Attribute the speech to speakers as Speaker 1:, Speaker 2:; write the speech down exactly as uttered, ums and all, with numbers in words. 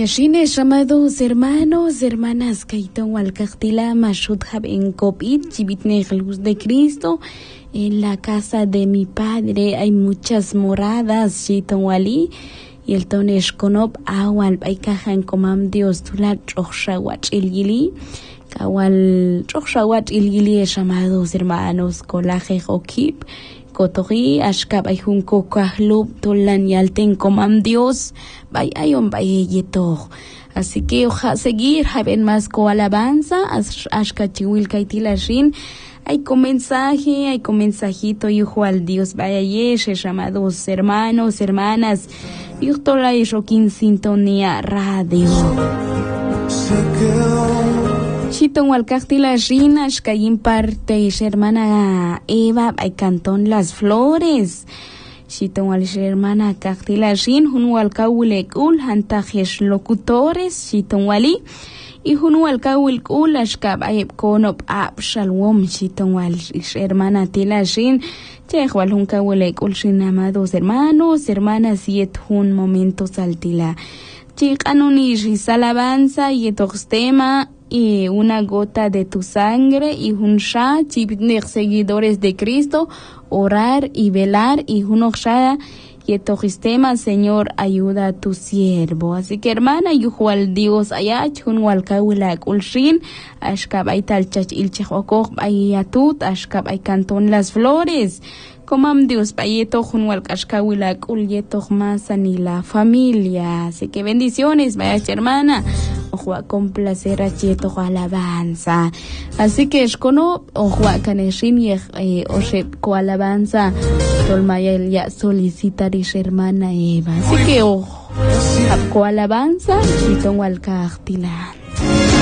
Speaker 1: Yashines, amados hermanos, hermanas, Kaiton Walcachtila, Mashudhab en Copit, Chibitne Luz de Cristo. En la casa de mi padre hay muchas moradas, Chiton Wali, y el Tonesh Konop, Awal, Baikaja en Comam Dios, Tula, Choshawach, el Gili, Kawal, Choshawach, el Gili, amados hermanos, Colaje Jokip. Kotori ashkab ay junko kahlub tolan yalten comam Dios bay ayon bay yeto. Así que oja seguir haben más co alabanza ashka chiwil kaitilashin. Hay con mensaje, hay con mensajito yujo al Dios vaya yesh, llamados hermanos, hermanas. Yuhtola yeshokin sintonía radio. Chiton Walcachtila Rina, Shkayin parte, hermana Eva, ay cantón Las Flores. Chiton Wal hermana Cachtila Rin, Hun Walkawule Kul, Hantajes locutores, Chiton Wali, y Hun Walkawul Kul, Ashkab Ayeb Konop Ab Shalom, Chiton Wal hermana Tila Rin, Chehwal Hun Kawule Kul, Shin amados hermanos, hermanas, yet Hun momentos altila. Chikanuni Rizalabanza, yetos tema. Y una gota de tu sangre y un sha, chipner seguidores de Cristo, orar y velar y un sha, y tema, Señor, ayuda a tu siervo. Así que hermana, yujo al Dios allá, chun walkawila kulshin, ashkab ay talchach ilchehokok ay atut, ashkab ay cantón Las Flores. Comam Dios payeto jun walkashkawila kulyeto masan y la familia. Así que bendiciones, vaya hermana. Ojo a complacer a chieto alabanza. Así que es cono, ojo a caneshin y oje co alabanza. Tolmaya ya solicitar y hermana Eva. Así que ojo a co alabanza, chito walkachtila.